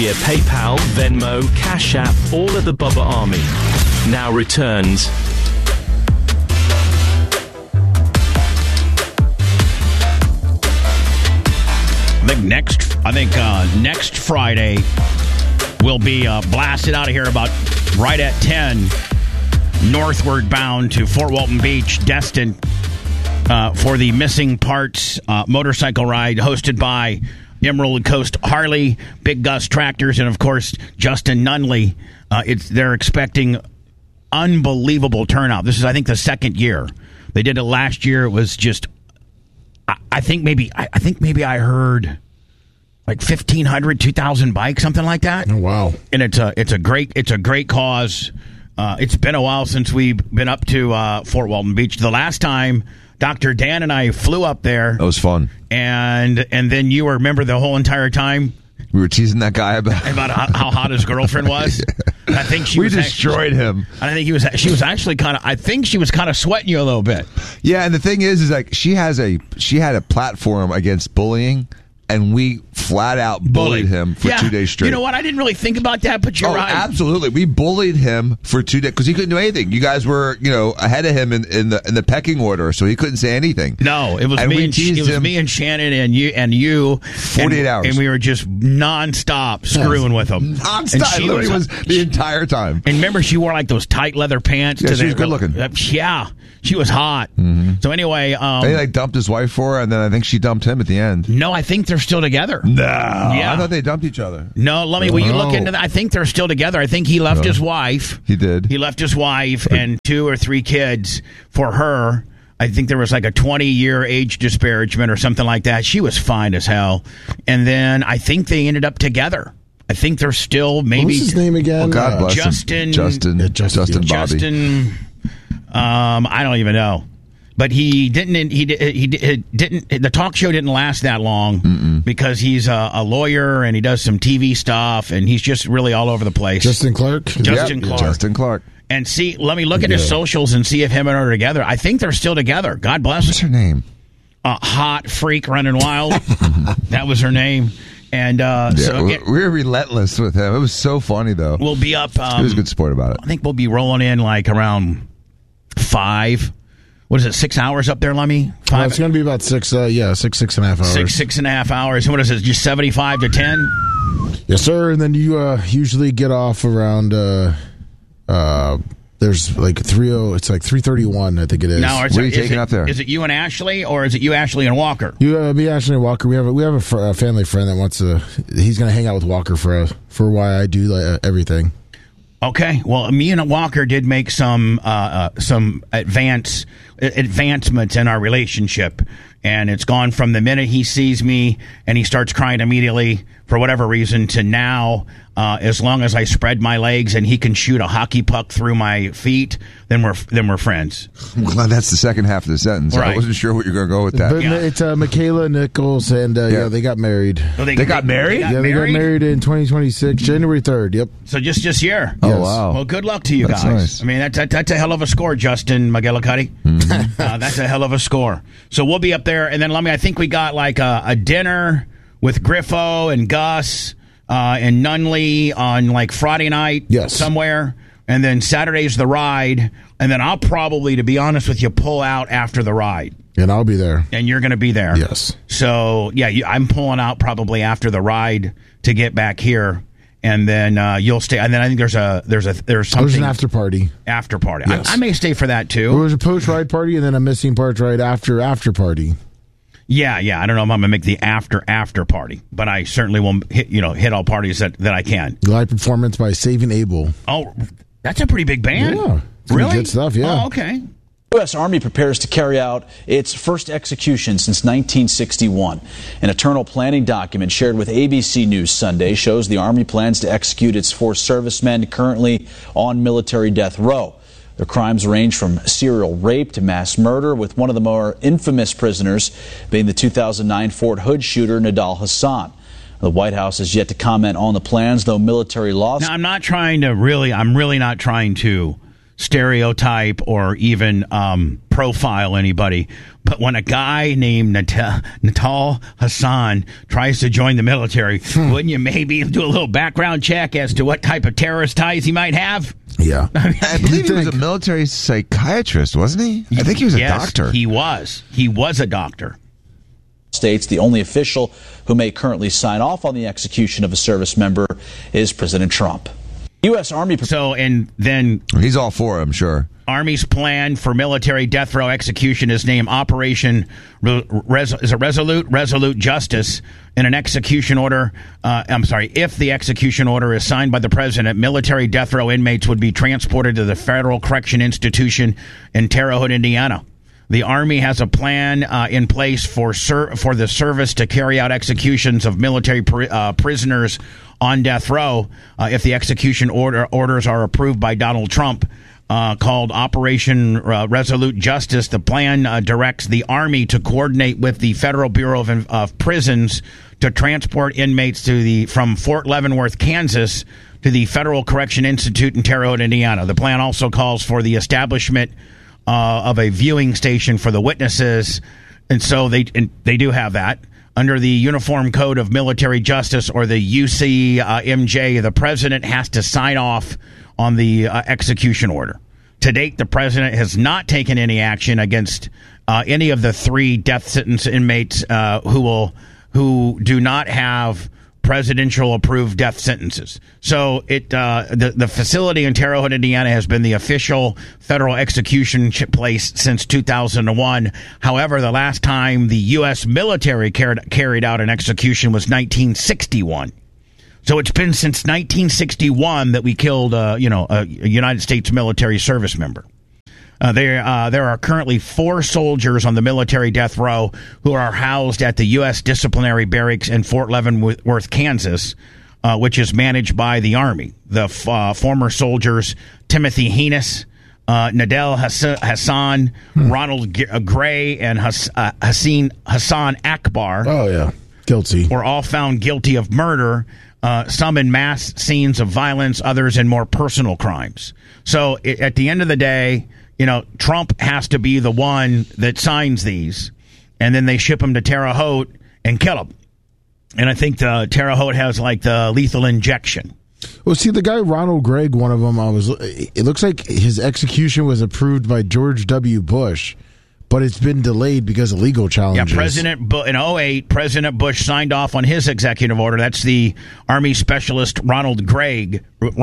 Via PayPal, Venmo, Cash App, all of the Bubba Army. Now returns. I think next Friday we'll be blasted out of here about right at 10, northward bound to Fort Walton Beach, destined for the Missing Parts motorcycle ride hosted by Emerald Coast Harley, Big Gus Tractors, and of course Justin Nunley. They're expecting unbelievable turnout. This is, I think, the second year. They did it last year. It was just, I think maybe I heard like 1,500, 2,000 bikes, something like that. Oh, wow! And it's a great cause. It's been a while since we've been up to Fort Walton Beach. The last time Dr. Dan and I flew up there, that was fun. And then you remember the whole entire time we were teasing that guy about how hot his girlfriend was. Yeah. I think we destroyed him. I think she was actually kind of. I think she was kind of sweating you a little bit. Yeah, and the thing is like she had a platform against bullying. And we flat out bullied him for 2 days straight. You know what? I didn't really think about that, but you're right. Absolutely. We bullied him for 2 days because he couldn't do anything. You guys were, ahead of him in the pecking order, so he couldn't say anything. No, it was me and Shannon and you 48 hours. And we were just nonstop screwing with him. Nonstop. It literally was the entire time. And remember, she wore like those tight leather pants. Yeah, she was good looking. Yeah. She was hot. Mm-hmm. So anyway, they dumped his wife for her, and then I think she dumped him at the end. No, I think they're still together. No, yeah. I thought they dumped each other. No, will you look into that? I think they're still together. I think he left his wife. He did. He left his wife and 2 or 3 kids for her. I think there was like a 20-year age disparagement or something like that. She was fine as hell, and then I think they ended up together. I think they're still maybe. What's his name again? Oh, God bless Justin. Justin Bobby. Justin. I don't even know, but he didn't. He didn't. The talk show didn't last that long because he's a lawyer and he does some TV stuff and he's just really all over the place. Justin Clark. Justin Clark. And see, let me look at his socials and see if him and her are together. I think they're still together. God bless. What's her name? Hot Freak Running Wild. That was her name. And so we were relentless with him. It was so funny though. We'll be up. He was a good sport about it. I think we'll be rolling in like around 5. What is it? 6 hours up there, Lummy? 5. It's going to be about 6 and a half hours. 6.5 hours. What is it? Just 75 to 10? Yes, sir. And then you usually get off around. There's like 3:00. It's like 3:31. I think it is. Now, what are you taking up there? Is it you and Ashley, or is it you, Ashley, and Walker? Me, Ashley, and Walker. We have a family friend that wants to. He's going to hang out with Walker for why I do everything. Okay, well, me and Walker did make some advancements in our relationship, and it's gone from the minute he sees me and he starts crying immediately for whatever reason to now, as long as I spread my legs and he can shoot a hockey puck through my feet, then we're friends. I'm glad that's the second half of the sentence. Right. I wasn't sure what you're going to go with that. But it's Michaela Nichols, and they got married. Oh, they got married? They got married in 2026, January 3rd. Yep. So just this year. Oh, wow. Well, good luck to you guys. Nice. I mean, that's a hell of a score, Justin McGillicuddy. Mm-hmm. That's a hell of a score. So we'll be up there, and then I think we got like a dinner with Griffo and Gus and Nunley on like Friday night somewhere. And then Saturday's the ride. And then I'll probably, to be honest with you, pull out after the ride. And I'll be there. And you're going to be there. Yes. So, yeah, I'm pulling out probably after the ride to get back here. And then you'll stay. And then I think there's something. There's an after party. After party. Yes. I may stay for that too. There's a post ride party and then a missing parts ride after party. Yeah. I don't know if I'm gonna make the after party, but I certainly will hit all parties that I can. Live performance by Saving Abel. Oh, that's a pretty big band. Yeah, really good stuff. Yeah. Oh, okay. U.S. Army prepares to carry out its first execution since 1961. An internal planning document shared with ABC News Sunday shows the Army plans to execute its 4 servicemen currently on military death row. Their crimes range from serial rape to mass murder, with one of the more infamous prisoners being the 2009 Fort Hood shooter, Nidal Hasan. The White House has yet to comment on the plans, though military law... Now, I'm really not trying to stereotype or even profile anybody. But when a guy named Natal Hassan tries to join the military, wouldn't you maybe do a little background check as to what type of terrorist ties he might have? Yeah. I believe he was a military psychiatrist, wasn't he? I think he was a doctor. He was. He was a doctor. States the only official who may currently sign off on the execution of a service member is President Trump. U.S. Army. So, and then he's all for it, I'm sure. Army's plan for military death row execution is named Operation Resolute Justice. In an execution order, if the execution order is signed by the president, military death row inmates would be transported to the Federal Correction Institution in Terre Haute, Indiana. The Army has a plan in place for the service to carry out executions of military prisoners on death row if the execution orders are approved by Donald Trump. Called Operation Resolute Justice. The plan directs the Army to coordinate with the Federal Bureau of Prisons to transport inmates from Fort Leavenworth, Kansas, to the Federal Correction Institute in Terre Haute, Indiana. The plan also calls for the establishment of a viewing station for the witnesses, and so they do have that. Under the Uniform Code of Military Justice, or the UCMJ, the president has to sign off on the execution order. To date, the president has not taken any action against any of the 3 death sentence inmates who do not have presidential approved death sentences. So the facility in Terre Haute, Indiana, has been the official federal execution place since 2001. However, the last time the U.S. military carried out an execution was 1961. So it's been since 1961 that we killed, a United States military service member. There are currently 4 soldiers on the military death row who are housed at the U.S. Disciplinary Barracks in Fort Leavenworth, Kansas, which is managed by the Army. The former soldiers, Timothy Heinous, Nadel Hassan, Ronald Gray, and Hassan Akbar. Oh, yeah. Guilty. Were all found guilty of murder. Some in mass scenes of violence, others in more personal crimes. So at the end of the day, Trump has to be the one that signs these, and then they ship them to Terre Haute and kill them. And I think Terre Haute has like the lethal injection. Well, see, the guy Ronald Gregg, one of them, it looks like his execution was approved by George W. Bush, but it's been delayed because of legal challenges. Yeah, in 2008, President Bush signed off on his executive order. That's the Army Specialist Ronald Gray,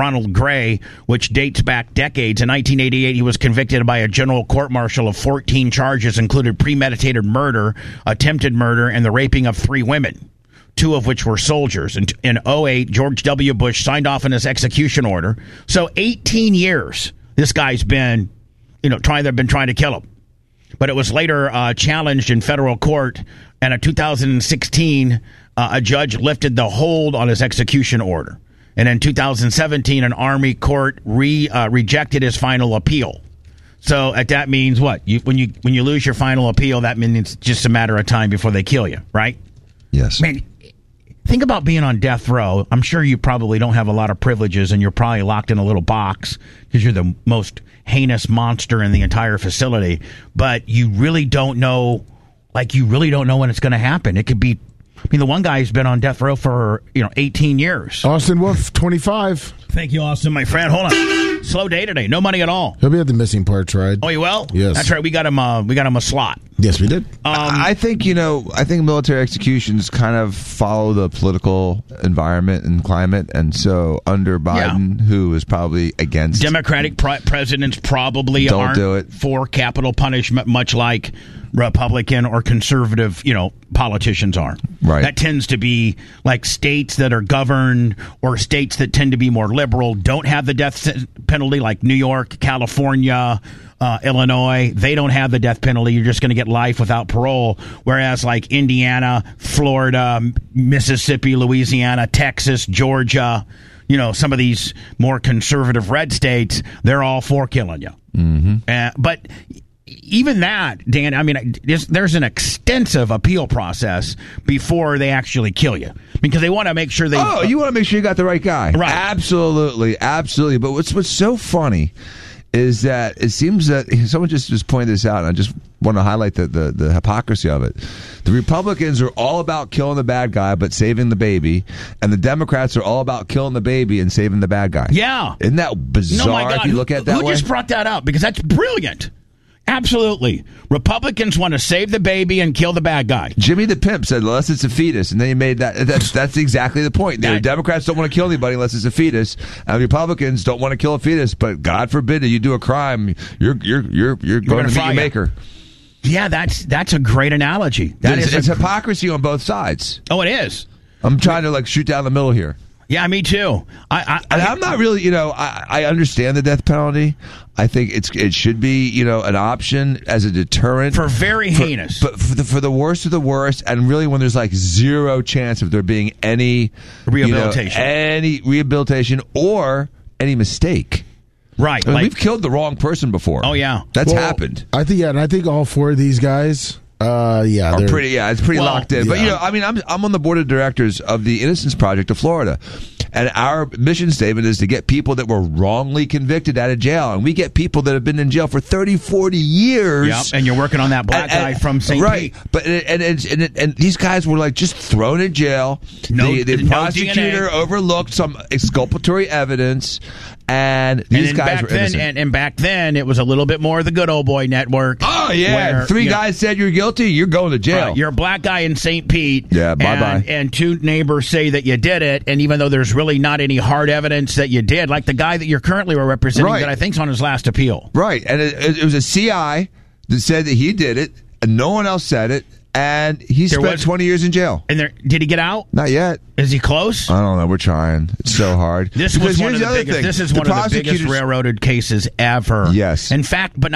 which dates back decades. In 1988, he was convicted by a general court-martial of 14 charges, included premeditated murder, attempted murder, and the raping of 3 women, 2 of which were soldiers. In 2008, George W. Bush signed off on his execution order. So 18 years, this guy's been, trying to kill him. But it was later challenged in federal court, and in 2016, a judge lifted the hold on his execution order. And in 2017, an Army court rejected his final appeal. So that means what? When you lose your final appeal, that means it's just a matter of time before they kill you, right? Yes. Man, think about being on death row. I'm sure you probably don't have a lot of privileges, and you're probably locked in a little box because you're the most heinous monster in the entire facility. But you really don't know, when it's going to happen. It could be. The one guy's been on death row for 18 years. Austin Wolf, 25. Thank you, Austin, my friend. Hold on. Slow day today. No money at all. He'll be at the missing parts ride. Oh, you will? Yes. That's right. We got him a slot. Yes, we did. I think military executions kind of follow the political environment and climate, and so under Biden, who is probably against Democratic presidents, probably don't aren't do it for capital punishment, much like Republican or conservative, politicians are. Right. That tends to be like states that are governed or states that tend to be more liberal don't have the death penalty, like New York, California, Illinois. They don't have the death penalty. You're just going to get life without parole. Whereas like Indiana, Florida, Mississippi, Louisiana, Texas, Georgia, some of these more conservative red states, they're all for killing you. Mm-hmm. But even that, Dan, there's an extensive appeal process before they actually kill you, because they want to make sure they. Oh, you want to make sure you got the right guy, right? Absolutely. But what's so funny is that it seems that someone just pointed this out, and I just want to highlight the hypocrisy of it. The Republicans are all about killing the bad guy but saving the baby, and the Democrats are all about killing the baby and saving the bad guy. Yeah. Isn't that bizarre? No, my God. If you look at it that way? Who just brought that up? Because that's brilliant. Absolutely. Republicans want to save the baby and kill the bad guy. Jimmy the Pimp said, unless it's a fetus, and then he made that's exactly the point. The Democrats don't want to kill anybody unless it's a fetus, and the Republicans don't want to kill a fetus, but God forbid that you do a crime, you're going to meet your maker. Yeah, that's a great analogy. It's hypocrisy on both sides. Oh, it is. I'm trying to shoot down the middle here. Yeah, me too. I'm not really, I understand the death penalty. I think it should be, an option as a deterrent for very heinous. But for the worst of the worst, and really when there's zero chance of there being any rehabilitation, or any mistake. Right. I mean, we've killed the wrong person before. Oh yeah, that's happened. I think all four of these guys. It's pretty locked in. Yeah. But I'm on the board of directors of the Innocence Project of Florida, and our mission statement is to get people that were wrongly convicted out of jail, and we get people that have been in jail for 30, 40 years. Yep. And you're working on that black guy from St. Right. Pete. But and these guys were just thrown in jail. The prosecutor DNA. overlooked some exculpatory evidence. And these guys were innocent. And back then, it was a little bit more of the good old boy network. Oh, yeah. Three guys said you're guilty, you're going to jail. You're a black guy in St. Pete. Yeah, bye-bye. And two neighbors say that you did it, and even though there's really not any hard evidence that you did, like the guy that you're currently representing that I think's on his last appeal. Right. And it was a CI that said that he did it, and no one else said it. And he spent 20 years in jail. And did he get out? Not yet. Is he close? I don't know. We're trying. It's so hard. This is one of the biggest railroaded cases ever. Yes. In fact, but